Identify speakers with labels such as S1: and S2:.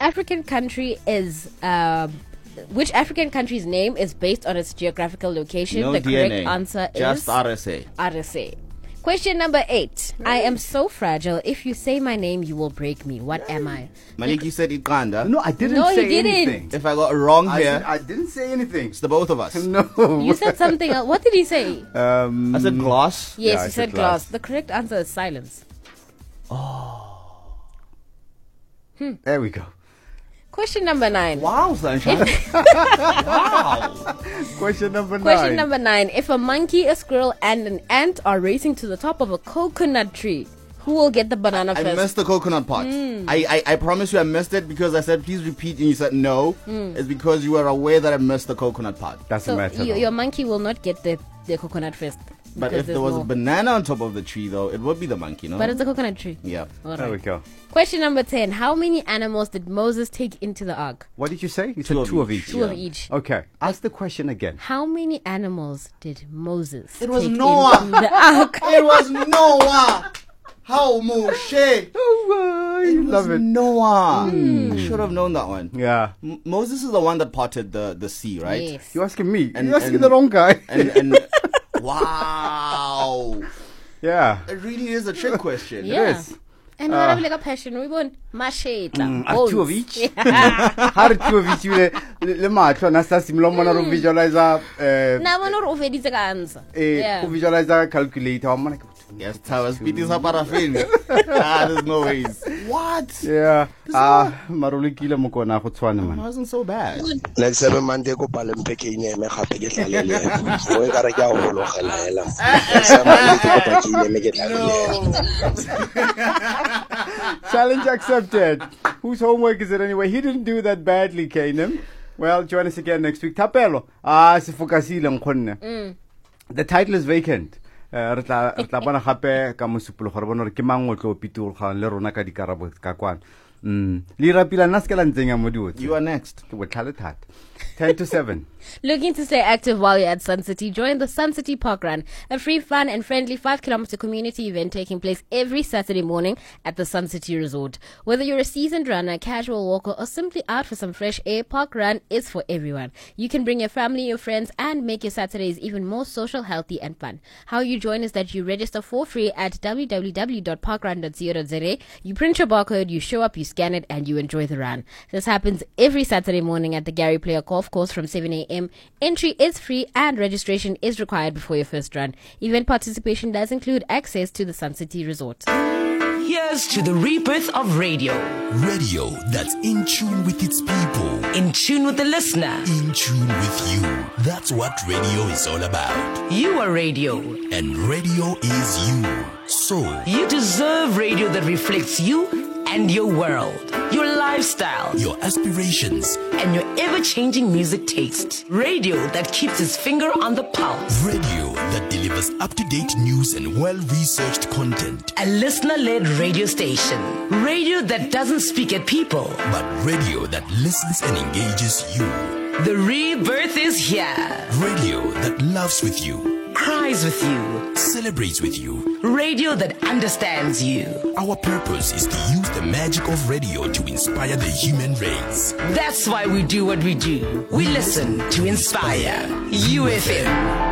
S1: African country is which African country's name is based on its geographical location?
S2: No
S1: The
S2: DNA.
S1: correct answer
S2: Just
S1: is
S2: RSA.
S1: RSA. Question number 8. I am so fragile. If you say my name, you will break me. What am I?
S2: Malik, you said Ikanda.
S3: No, I didn't
S1: No,
S3: say
S1: you didn't.
S3: anything.
S2: If I got it wrong
S3: I
S2: here,
S3: didn't say anything.
S2: it's the both of us.
S3: No.
S1: You said something else. What did he say?
S2: I said glass.
S1: Yes,
S3: I
S1: you
S3: said
S1: said
S3: glass.
S1: glass. The correct answer is silence.
S3: There we go.
S1: Question number 9.
S2: Wow, sunshine. Wow.
S3: Question number 9.
S1: Question number 9. If a monkey, a squirrel, and an ant are racing to the top of a coconut tree, who will get the banana
S2: I
S1: first?
S2: missed the coconut part. I promise you I missed it because I said please repeat and you said no. It's because you were aware that I missed the coconut part.
S3: Doesn't
S1: So
S3: matter.
S1: your monkey will not get the coconut first.
S2: But
S1: because
S2: if there
S1: there's
S2: was a
S1: more.
S2: banana on top of the tree though, it would be the monkey, no?
S1: But it's a coconut tree.
S2: Yeah.
S1: All
S3: There we
S1: right.
S3: go.
S1: Question number 10. How many animals did Moses take into the ark?
S3: What did you say? You
S2: Two
S3: said
S2: of
S3: 2 of
S2: each.
S3: each.
S1: Two of each.
S3: Okay. Ask the question again.
S1: How many animals did Moses
S2: It was
S1: take
S2: Noah.
S1: into the ark?
S2: It was Noah. How Moshe?
S3: Oh, you love it.
S2: Noah. I should have known that one.
S3: Yeah.
S2: Moses is the one that parted the sea, right?
S1: Yes.
S3: You're asking me.
S2: And-
S3: You're asking
S2: and-
S3: the wrong guy.
S2: And wow.
S3: Yeah.
S2: It really is a trick question.
S1: Yeah.
S3: is.
S1: And what like a passion we want mashetla.
S3: Ah, 2 of each. How did 2 of each? Le matlo na sa simlo mona ro visualize
S1: Na bona re o feditse ka answer.
S3: go visualize calculator. I'm like,
S2: Yes, Towers. Beat this up paraffin. There's no ways. What?
S3: yeah. Maruli kile mo kona go tshwana
S2: It
S3: man.
S2: wasn't so bad.
S4: Next 7 Monday ko palempe ke ineme gape ke tlalele o e kare ke a go logela hela next 7 Monday ke kopa ke ineme ke tlalele
S3: Challenge accepted. Whose homework is it anyway? He didn't do that badly, Kanem. Well, join us again next week. Tapelo. Se fokasile nkgonne. The title is vacant. Re tla bana gape ka mosupolo gore bona re ke mang o tlo pitologang le rona ka dikarabo ka kwana. Le rapila nna se ke la ntsenya mo diotse.
S2: You are next.
S3: Ke botlhale thata. 10 to 7.
S1: Looking to stay active while you're at Sun City? Join the Sun City Park Run, a free, fun, and friendly 5-kilometer community event taking place every Saturday morning at the Sun City Resort. Whether you're a seasoned runner, casual walker, or simply out for some fresh air, Park Run is for everyone. You can bring your family, your friends, and make your Saturdays even more social, healthy, and fun. How you join is that you register for free at www.parkrun.co.za. You print your barcode, you show up, you scan it, and you enjoy the run. This happens every Saturday morning at the Gary Player Golf Course from 7 a.m. Entry is free and registration is required before your first run. Event participation does include access to the Sun City Resort.
S5: Here's to the rebirth of radio.
S6: Radio that's in tune with its people.
S5: In tune with the listener.
S6: In tune with you. That's what radio is all about.
S5: You are radio.
S6: And radio is you. So,
S5: You deserve radio that reflects you and your world, your lifestyle,
S6: your aspirations.
S5: and your ever-changing music taste. Radio that keeps its finger on the pulse.
S6: Radio that delivers up-to-date news and well-researched content.
S5: A listener-led radio station. Radio that doesn't speak at people.
S6: But radio that listens and engages you.
S5: The rebirth is here.
S6: Radio that loves with you.
S5: Cries with you.
S6: Celebrates with you.
S5: Radio that understands you.
S6: Our purpose is to use the magic of radio to inspire the human race.
S5: That's why we do what we do. We listen to inspire. UFM.